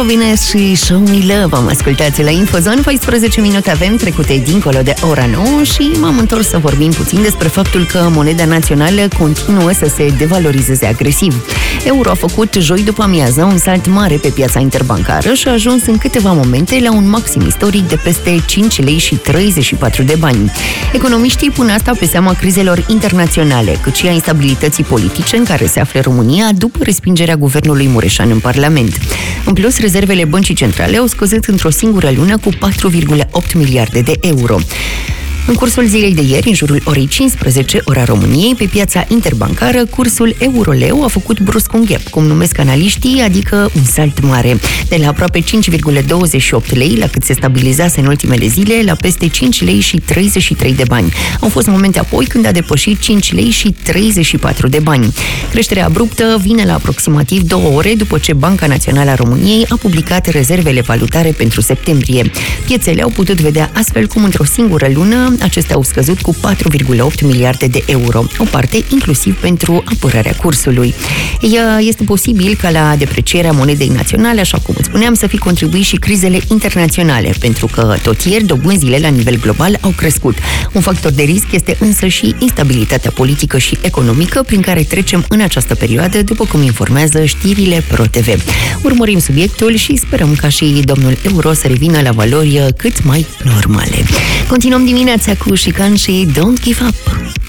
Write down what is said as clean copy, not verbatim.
Bine și Show Me Love am ascultat la Infozone. 14 minute avem trecute dincolo de ora 9 și m-am întors să vorbim puțin despre faptul că moneda națională continuă să se devalorizeze agresiv. Euro a făcut joi după amiază un salt mare pe piața interbancară și a ajuns în câteva momente la un maxim istoric de peste 5 lei și 34 de bani. Economiștii pun asta pe seama crizelor internaționale, cât și a instabilității politice în care se află România după respingerea guvernului Mureșan în Parlament. În plus, rezervele băncii centrale au scăzut într-o singură lună cu 4,8 miliarde de euro. În cursul zilei de ieri, în jurul orei 15, ora României, pe piața interbancară, cursul euro-leu a făcut brusc un gap, cum numesc analiștii, adică un salt mare. De la aproape 5,28 lei, la cât se stabilizase în ultimele zile, la peste 5 lei și 33 de bani. Au fost momente apoi când a depășit 5 lei și 34 de bani. Creșterea abruptă vine la aproximativ 2 ore după ce Banca Națională a României a publicat rezervele valutare pentru septembrie. Piețele au putut vedea astfel cum într-o singură lună acestea au scăzut cu 4,8 miliarde de euro, o parte inclusiv pentru apărarea cursului. Este posibil ca la deprecierea monedei naționale, așa cum îți spuneam, să fi contribuit și crizele internaționale, pentru că tot ieri dobânzile la nivel global au crescut. Un factor de risc este însă și instabilitatea politică și economică prin care trecem în această perioadă, după cum informează știrile ProTV. Urmărim subiectul și sperăm ca și domnul euro să revină la valori cât mai normale. Continuăm dimineața cu Șican și Don't Give Up.